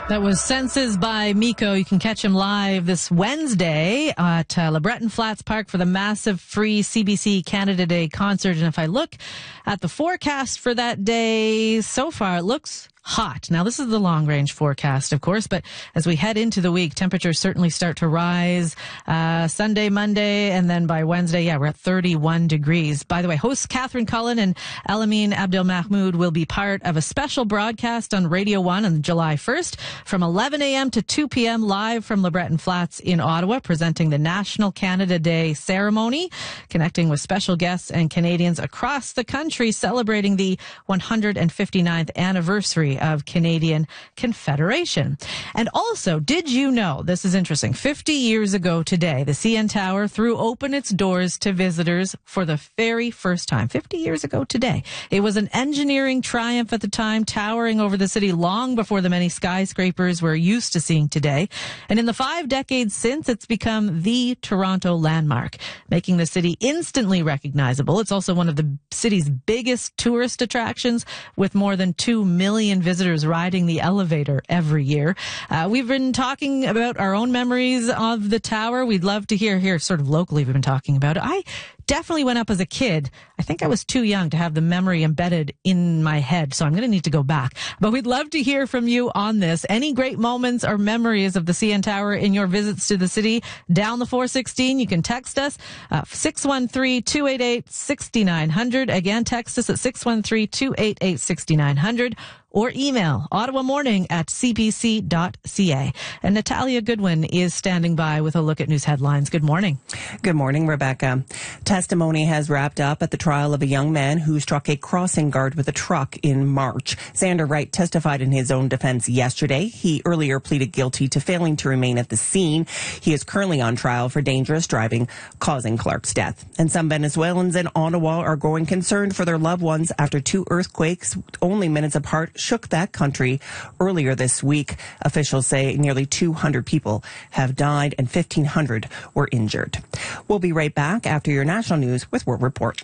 That was Senses by Miko. You can catch him live this Wednesday at LeBreton Flats Park for the massive free CBC Canada Day concert. And if I look at the forecast for that day, so far it looks hot. Now, this is the long-range forecast, of course, but as we head into the week, temperatures certainly start to rise Sunday, Monday, and then by Wednesday, we're at 31 degrees. By the way, hosts Catherine Cullen and Elamine Abdelmahmoud will be part of a special broadcast on Radio 1 on July 1st from 11 a.m. to 2 p.m. live from LeBreton Flats in Ottawa, presenting the National Canada Day ceremony, connecting with special guests and Canadians across the country celebrating the 159th anniversary of Canadian Confederation. And also, did you know, this is interesting, 50 years ago today, the CN Tower threw open its doors to visitors for the very first time. 50 years ago today. It was an engineering triumph at the time, towering over the city long before the many skyscrapers we're used to seeing today. And in the 5 decades since, it's become the Toronto landmark, making the city instantly recognizable. It's also one of the city's biggest tourist attractions, with more than 2 million visitors riding the elevator every year. We've been talking about our own memories of the tower. We'd love to hear here, sort of locally, we've been talking about it. I definitely went up as a kid. I think I was too young to have the memory embedded in my head, so I'm going to need to go back. But we'd love to hear from you on this. Any great moments or memories of the CN Tower in your visits to the city down the 416? You can text us 613-288-6900. Again, text us at 613-288-6900. Or email ottawamorning@cbc.ca. And Natalia Goodwin is standing by with a look at news headlines. Good morning. Good morning, Rebecca. Testimony has wrapped up at the trial of a young man who struck a crossing guard with a truck in March. Xander Wright testified in his own defense yesterday. He earlier pleaded guilty to failing to remain at the scene. He is currently on trial for dangerous driving, causing Clark's death. And some Venezuelans in Ottawa are growing concerned for their loved ones after 2 earthquakes only minutes apart shook that country earlier this week. Officials say nearly 200 people have died and 1,500 were injured. We'll be right back after your national news with World Report.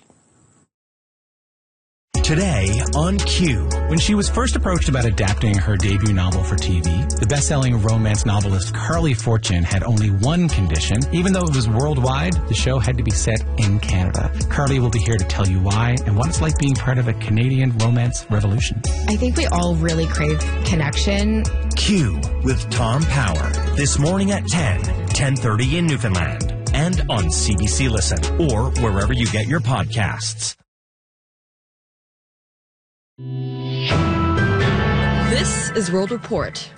Today on Q. When she was first approached about adapting her debut novel for TV, the best-selling romance novelist Carly Fortune had only one condition. Even though it was worldwide, the show had to be set in Canada. Carly will be here to tell you why and what it's like being part of a Canadian romance revolution. I think we all really crave connection. Q with Tom Power. This morning at 10:30 in Newfoundland. And on CBC Listen or wherever you get your podcasts. This is World Report